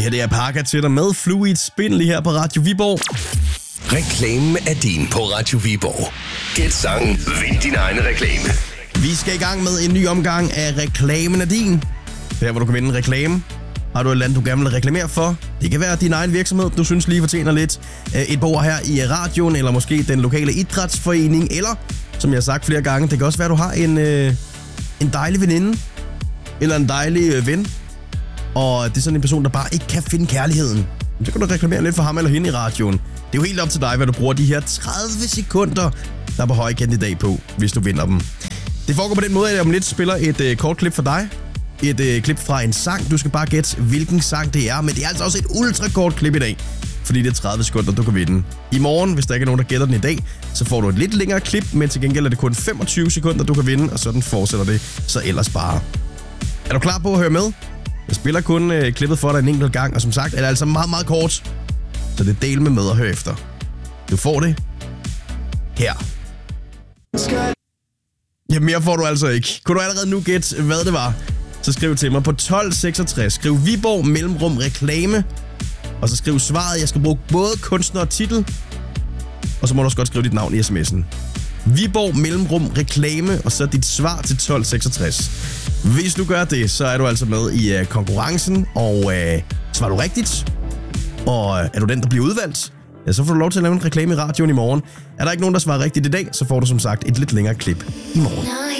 her det er Parker til dig med Fluid Spin lige her på Radio Viborg. Reklamen er din på Radio Viborg. Gæt sangen, vind din egen reklame. Vi skal i gang med en ny omgang af Reklamen er din. Der hvor du kan vinde en reklame. Har du et eller andet, du gerne vil reklamere for? Det kan være din egen virksomhed, du synes lige fortjener lidt et bord her i radioen, eller måske den lokale idrætsforening, eller, som jeg har sagt flere gange, det kan også være, at du har en dejlig veninde, eller en dejlig ven, og det er sådan en person, der bare ikke kan finde kærligheden. Så kan du reklamere lidt for ham eller hende i radioen. Det er jo helt op til dig, hvad du bruger de her 30 sekunder, der er på høj kandidat på, hvis du vinder dem. Det foregår på den måde, at jeg om lidt spiller et kort klip for dig. Et klip fra en sang. Du skal bare gætte, hvilken sang det er. Men det er altså også et ultrakort klip i dag, fordi det er 30 sekunder, du kan vinde. I morgen, hvis der ikke er nogen, der gætter den i dag, så får du et lidt længere klip, men til gengæld er det kun 25 sekunder, du kan vinde, og sådan fortsætter det så ellers bare. Er du klar på at høre med? Jeg spiller kun klippet for dig en enkelt gang, og som sagt er det altså meget, meget kort. Så det er del med at høre efter. Du får det her. Ja, mere får du altså ikke. Kunne du allerede nu gætte, hvad det var? Så skriv til mig på 1266. Skriv Viborg mellemrum reklame. Og så skriv svaret. Jeg skal bruge både kunstner og titel. Og så må du også godt skrive dit navn i sms'en. Viborg mellemrum reklame. Og så dit svar til 1266. Hvis du gør det, så er du altså med i konkurrencen. Og svarer du rigtigt, og er du den, der bliver udvalgt, ja, så får du lov til at lave en reklame i radioen i morgen. Er der ikke nogen, der svarer rigtigt i dag, så får du som sagt et lidt længere klip i morgen.